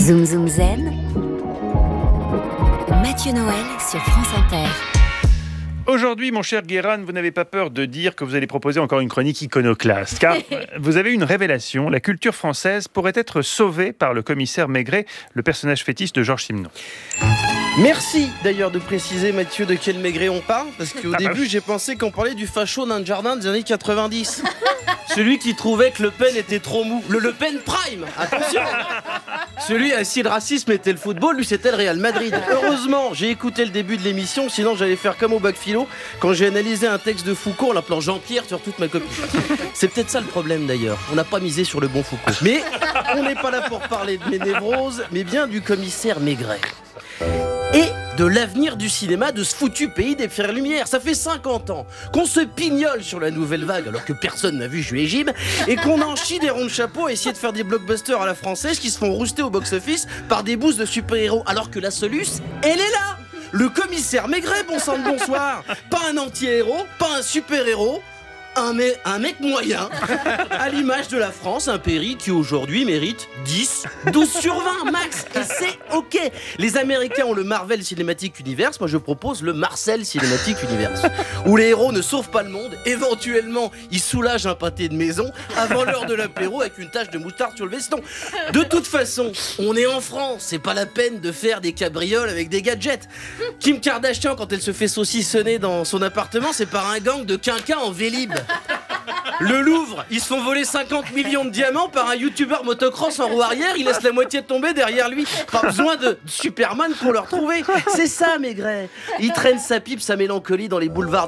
Zoom Zoom Zen, Mathieu Noël sur France Inter. Aujourd'hui, mon cher Guérin, vous n'avez pas peur de dire que vous allez proposer encore une chronique iconoclaste, car vous avez une révélation. La culture française pourrait être sauvée par le commissaire Maigret, le personnage fétiche de Georges Simenon. Merci d'ailleurs de préciser, Mathieu, de quel Maigret on parle, parce qu'au début j'ai pensé qu'on parlait du facho nain de jardin des années 90. Celui qui trouvait que Le Pen était trop mou. Le Pen Prime, attention. Celui, si le racisme était le football, lui c'était le Real Madrid. Heureusement, j'ai écouté le début de l'émission, sinon j'allais faire comme au bac philo quand j'ai analysé un texte de Foucault en l'appelant Jean-Pierre sur toute ma copie. C'est peut-être ça le problème d'ailleurs, on n'a pas misé sur le bon Foucault. Mais on n'est pas là pour parler de mes névroses, mais bien du commissaire Maigret. Et de l'avenir du cinéma de ce foutu pays des Frères Lumière. Ça fait 50 ans qu'on se pignole sur la nouvelle vague alors que personne n'a vu Jules et Jim et qu'on en chie des ronds de chapeau à essayer de faire des blockbusters à la française qui se font rouster au box-office par des boosts de super-héros alors que la soluce, elle est là. Le commissaire Maigret, bon sang de bonsoir. Pas un anti-héros, pas un super-héros, un mec moyen, à l'image de la France, un pays qui aujourd'hui mérite 10, 12 sur 20 max, et c'est ok. Les Américains ont le Marvel Cinematic Universe, moi je propose le Marcel Cinematic Universe, où les héros ne sauvent pas le monde, éventuellement ils soulagent un pâté de maison avant l'heure de l'apéro avec une tache de moutarde sur le veston. De toute façon, on est en France, c'est pas la peine de faire des cabrioles avec des gadgets. Kim Kardashian, quand elle se fait saucissonner dans son appartement, c'est par un gang de quinquas en Vélib. Le Louvre, ils se font voler 50 millions de diamants par un youtubeur motocross en roue arrière, il laisse la moitié tomber derrière lui. Pas besoin de Superman pour le retrouver. C'est ça, Maigret. Il traîne sa pipe, sa mélancolie dans les boulevards